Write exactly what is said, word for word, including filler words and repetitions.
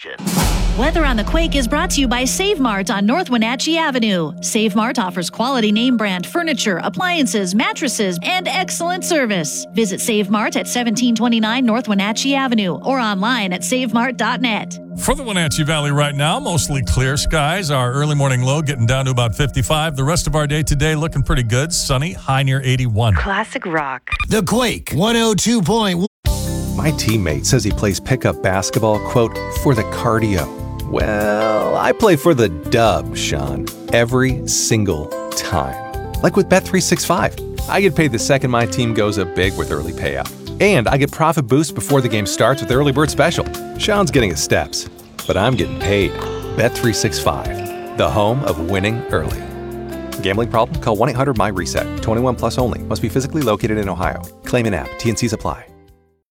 question. Weather on the Quake is brought to you by Save Mart on North Wenatchee Avenue. Save Mart offers quality name brand furniture, appliances, mattresses, and excellent service. Visit Save Mart at seventeen twenty-nine North Wenatchee Avenue or online at save mart dot net. For the Wenatchee Valley right now, mostly clear skies. Our early morning low getting down to about fifty-five. The rest of our day today looking pretty good. Sunny, high near eighty-one. Classic rock. The Quake one oh two point one. My teammate says he plays pickup basketball, quote, for the cardio. Well, I play for the dub, Sean, every single time. Like with Bet three sixty-five. I get paid the second my team goes up big with early payout. And I get profit boosts before the game starts with Early Bird Special. Sean's getting his steps, but I'm getting paid. Bet three sixty-five, the home of winning early. Gambling problem? Call one eight hundred M Y reset. twenty-one plus only. Must be physically located in Ohio. Claim in app. T and C's apply.